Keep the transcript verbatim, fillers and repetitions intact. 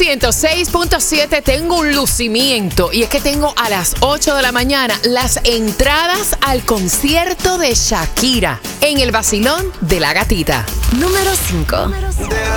ciento seis punto siete tengo un lucimiento y es que tengo a las ocho de la mañana las entradas al concierto de Shakira en el Vacilón de la Gatita. Número cinco.